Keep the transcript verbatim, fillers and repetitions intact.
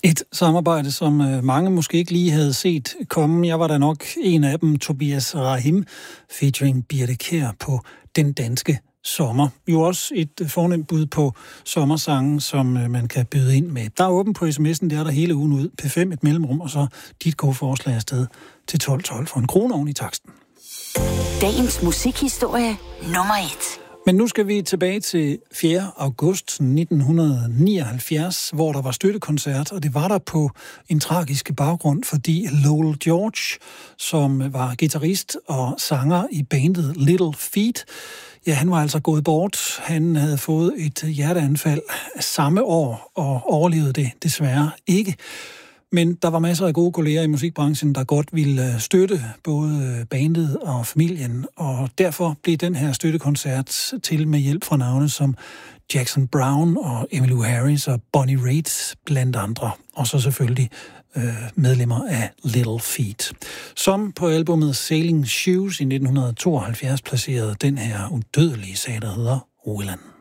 Et samarbejde, som mange måske ikke lige havde set komme. Jeg var da nok en af dem, Tobias Rahim, featuring Birthe Kjær på Den Danske Sommer. Jo også et fornemt bud på sommersangen, som man kan byde ind med. Der er åben på sms'en, det er der hele ugen ud. P fem et mellemrum, og så dit gode forslag afsted til tolv tolv for en krone oven i taksten. Dagens musikhistorie nummer et. Men nu skal vi tilbage til fjerde august nitten nioghalvfjerds, hvor der var støttekoncert, og det var der på en tragisk baggrund, fordi Lowell George, som var guitarist og sanger i bandet Little Feat, ja, han var altså gået bort. Han havde fået et hjerteanfald samme år og overlevede det desværre ikke. Men der var masser af gode kolleger i musikbranchen, der godt ville støtte både bandet og familien, og derfor blev den her støttekoncert til med hjælp fra navne som Jackson Browne og Emmylou Harris og Bonnie Raitt blandt andre, og så selvfølgelig øh, medlemmer af Little Feat, som på albumet Sailing Shoes i nitten tooghalvfjerds placerede den her udødelige sag, der hedder Willan.